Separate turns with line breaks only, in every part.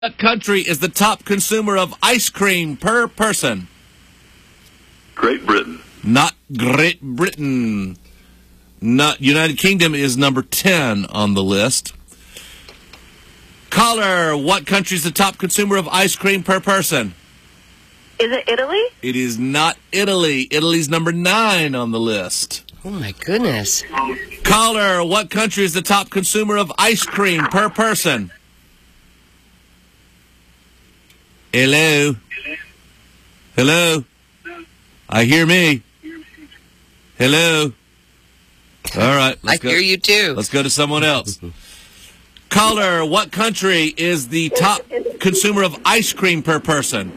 What country is the top consumer of ice cream per person?
Great Britain.
Not Great Britain. Not United Kingdom is number 10 on the list. Caller, what country is the top consumer of ice cream per person?
Is it Italy?
It is not Italy. Italy's number 9 on the list.
Oh, my goodness.
Caller, what country is the top consumer of ice cream per person? Hello? Hello? I hear me. Hello? All right.
I hear you, too.
Let's go to someone else. Caller, what country is the top consumer of ice cream per person?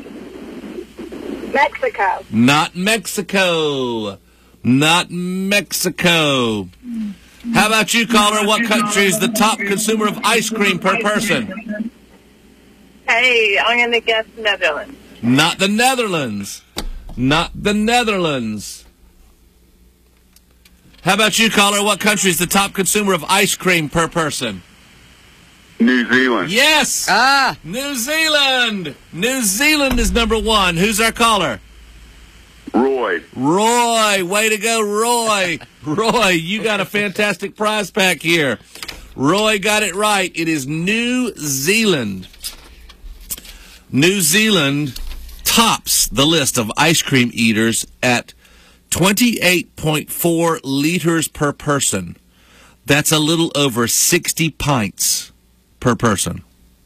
Mexico.
Not Mexico. Not Mexico. How about you, caller? What country is the top consumer of ice cream per person?
Hey, I'm going to guess Netherlands.
Not the Netherlands. Not the Netherlands. How about you, caller? What country is the top consumer of ice cream per person?
New Zealand.
Yes!
Ah!
New Zealand! New Zealand is number 1. Who's our caller?
Roy.
Roy! Way to go, Roy! Roy, you got a fantastic prize pack here. Roy got it right. It is New Zealand. New Zealand tops the list of ice cream eaters at 28.4 liters per person. That's a little over 60 pints per person.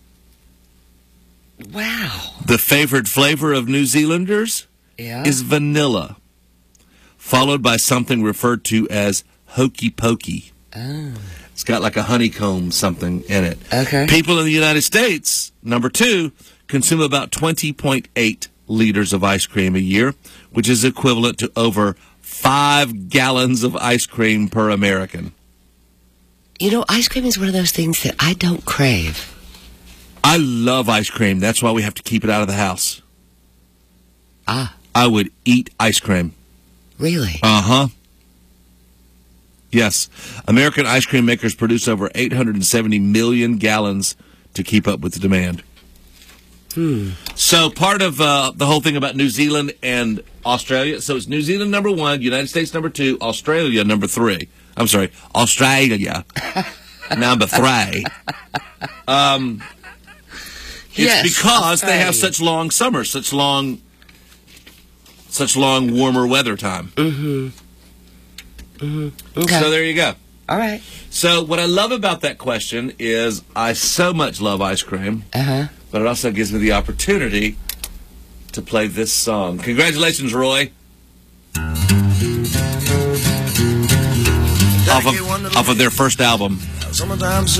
Wow.
The favorite flavor of New Zealanders is vanilla, followed by something referred to as hokey pokey.
Oh.
It's got like a honeycomb something in it.
Okay.
People in the United States, number 2, consume about 20.8 liters of ice cream a year, which is equivalent to over 5 gallons of ice cream per American.
You know, ice cream is one of those things that I don't crave.
I love ice cream. That's why we have to keep it out of the house.
Ah.
I would eat ice cream.
Really?
Uh-huh. Yes. American ice cream makers produce over 870 million gallons to keep up with the demand. So part of the whole thing about New Zealand and Australia, so it's New Zealand number 1, United States number 2, Australia number 3. I'm sorry, Australia number 3. It's because they have such long summers, such long warmer weather time.
Okay.
So there you go.
All right.
So what I love about that question is I so much love ice cream.
Uh-huh.
But it also gives me the opportunity to play this song. Congratulations, Roy. Off of their first album.
Sometimes